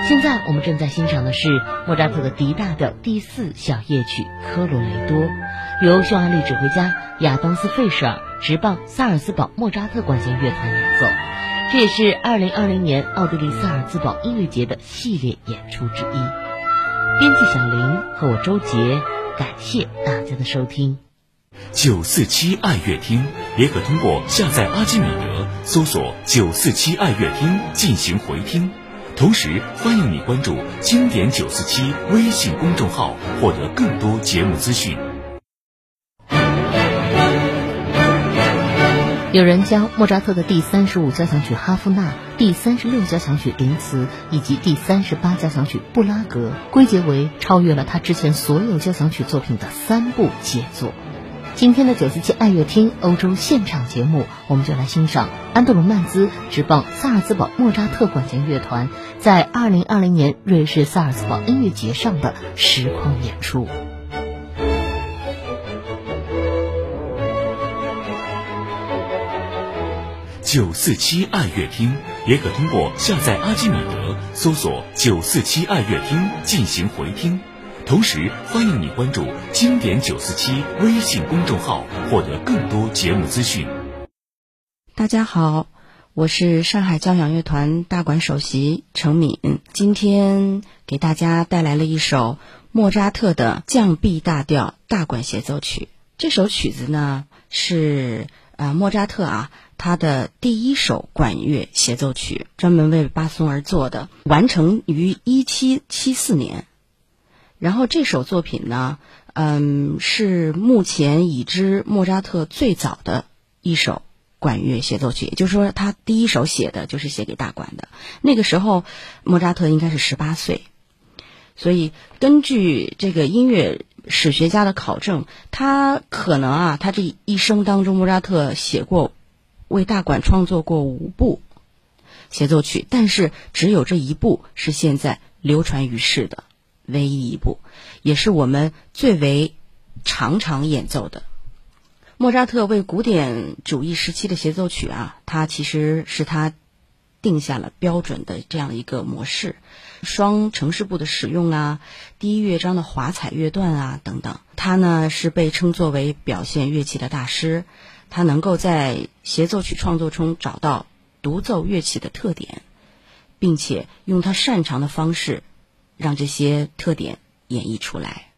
现在我们正在欣赏的是莫扎特的 D 大调第4小夜曲科罗雷多，由匈牙利指挥家亚当斯·费舍尔执棒萨尔茨堡莫扎特管弦乐团演奏。这也是2020年奥地利萨尔茨堡音乐节的系列演出之一。编辑小林和我周杰，感谢大家的收听。 947爱乐厅也可通过下载阿基米德搜索947爱乐厅进行回听，同时欢迎你关注经典947微信公众号，获得更多节目资讯。 有人将莫扎特的第35交响曲哈夫纳、第36交响曲林茨以及第38交响曲布拉格归结为超越了他之前所有交响曲作品的3部杰作。今天的947爱乐厅欧洲现场节目，我们就来欣赏安德鲁曼兹执棒萨尔茨堡莫扎特管弦乐团在2020年瑞士萨尔茨堡音乐节上的实况演出。 947爱乐厅也可通过下载阿基米德搜索947爱乐厅进行回听，同时欢迎你关注经典947微信公众号，获得更多节目资讯。 大家好，我是上海交响乐团大管首席程敏，今天给大家带来了一首莫扎特的降 B 大调大管协奏曲。这首曲子呢是莫扎特他的第1首管乐协奏曲，专门为巴松而作的，完成于1774年。然后这首作品呢，是目前已知莫扎特最早的一首管乐协奏曲，也就是说他第1首写的就是写给大管的。那个时候莫扎特应该是18岁，所以根据这个音乐史学家的考证，他可能他这一生当中莫扎特为大管创作过5部协奏曲，但是只有这1部是现在流传于世的唯一一部，也是我们最为常演奏的。莫扎特为古典主义时期的协奏曲它其实是他定下了标准的这样一个模式，双城市部的使用第1乐章的华彩乐段等等。他呢是被称作为表现乐器的大师，他能够在协奏曲创作中找到独奏乐器的特点，并且用他擅长的方式让这些特点演绎出来。